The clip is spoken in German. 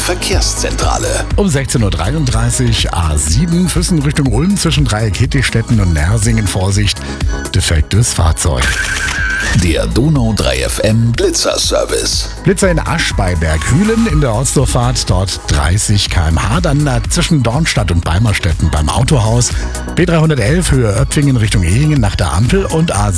Verkehrszentrale. Um 16.33 Uhr A7 Füssen Richtung Ulm zwischen Dreieck-Hittichstetten und Nersingen. Vorsicht, defektes Fahrzeug. Der Donau 3 FM Blitzerservice. Blitzer in Asch bei Berghülen in der Ortsdurchfahrt, dort 30 km/h. Dann zwischen Dornstadt und Beimerstetten beim Autohaus. B311 Höhe Öpfingen Richtung Ehingen nach der Ampel und A7